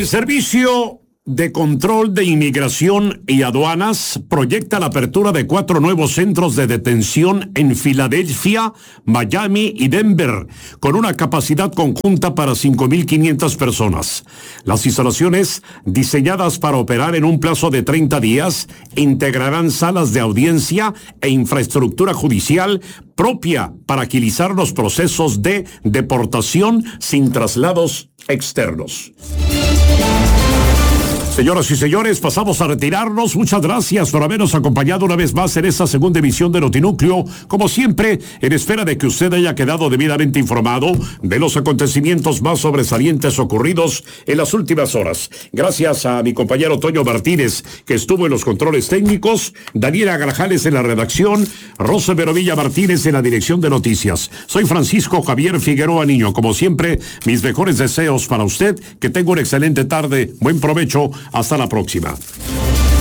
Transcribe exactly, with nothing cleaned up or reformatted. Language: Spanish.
El Servicio de Control de Inmigración y Aduanas proyecta la apertura de cuatro nuevos centros de detención en Filadelfia, Miami y Denver, con una capacidad conjunta para cinco mil quinientas personas. Las instalaciones, diseñadas para operar en un plazo de treinta días, integrarán salas de audiencia e infraestructura judicial propia para agilizar los procesos de deportación sin traslados externos. Señoras y señores, pasamos a retirarnos. Muchas gracias por habernos acompañado una vez más en esta segunda emisión de Notinúcleo. Como siempre, en espera de que usted haya quedado debidamente informado de los acontecimientos más sobresalientes ocurridos en las últimas horas. Gracias a mi compañero Toño Martínez, que estuvo en los controles técnicos, Daniela Grajales en la redacción, Rosa Verovilla Martínez en la dirección de noticias. Soy Francisco Javier Figueroa Niño. Como siempre, mis mejores deseos para usted. Que tenga una excelente tarde. Buen provecho. Hasta la próxima.